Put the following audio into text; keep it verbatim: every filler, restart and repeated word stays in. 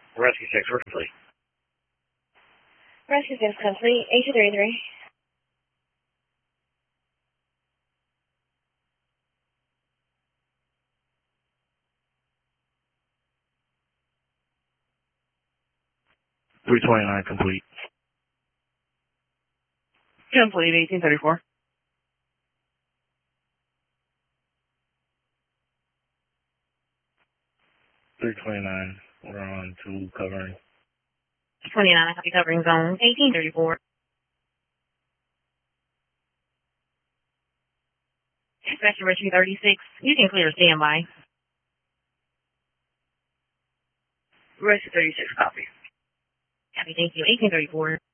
Rescue six, we're complete. Rescue six complete. eight two three three. three twenty-nine complete. Complete, eighteen thirty-four. three twenty-nine, we're on to covering. twenty-nine, copy covering zone, eighteen thirty-four. Dispatcher Rescue thirty-six, you can clear standby. Rescue thirty-six, copy. Copy, thank you, eighteen thirty-four.